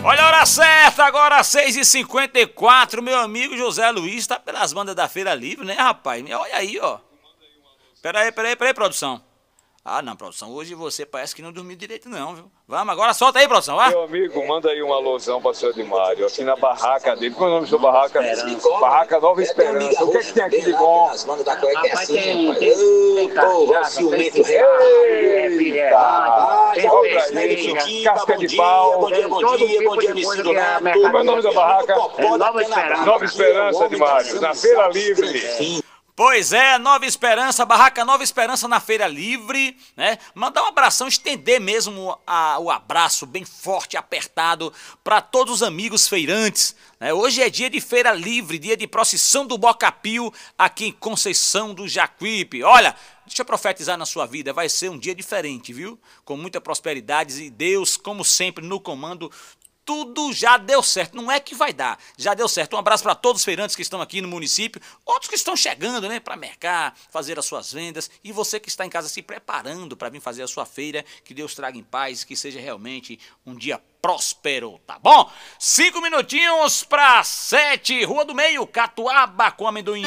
Olha a hora certa, agora 6h54, meu amigo José Luiz tá pelas bandas da Feira Livre, né, rapaz? Olha aí, ó. Pera aí, produção. Ah, não, produção, hoje você parece que não dormiu direito não, viu? Vamos, agora solta aí, produção, vá. Meu amigo, manda aí uma alusão para o senhor de Mário, aqui na barraca dele. Qual é o nome da sua barraca? Barraca Nova Esperança. O que é que tem aqui de bom? Rapaz, tem ciumento. Casca de pau. Bom dia, Misturado. Qual é o nome da barraca? Nova Esperança. Nova Esperança de Mário, na Feira Livre. Pois é, Nova Esperança, barraca Nova Esperança na Feira Livre, né? Mandar um abração, estender mesmo o abraço bem forte, apertado para todos os amigos feirantes, né? Hoje é dia de Feira Livre, dia de procissão do Bocapio aqui em Conceição do Jacuípe. Olha, deixa eu profetizar na sua vida, vai ser um dia diferente, viu? Com muita prosperidade e Deus, como sempre, no comando. Tudo já deu certo, não é que vai dar, já deu certo. Um abraço para todos os feirantes que estão aqui no município, outros que estão chegando, né, para mercar, fazer as suas vendas, e você que está em casa se preparando para vir fazer a sua feira, que Deus traga em paz, que seja realmente um dia próspero, tá bom? 5 minutinhos para 7, Rua do Meio, Catuaba com amendoim.